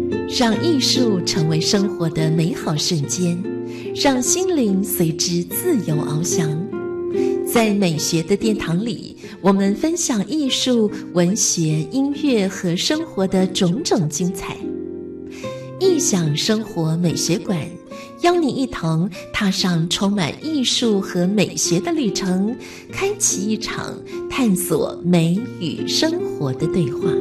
让艺术成为生活的美好瞬间，让心灵随之自由翱翔。在美学的殿堂里，我们分享艺术、文学、音乐和生活的种种精彩。艺享生活美学馆，邀你一同踏上充满艺术和美学的旅程，开启一场探索美与生活的对话。